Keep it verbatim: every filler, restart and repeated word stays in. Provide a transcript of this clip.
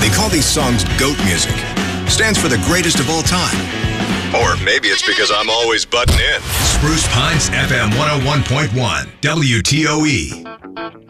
They call these songs GOAT music. Stands for the greatest of all time. Or maybe it's because I'm always butting in. Spruce Pines F M one oh one point one, W T O E.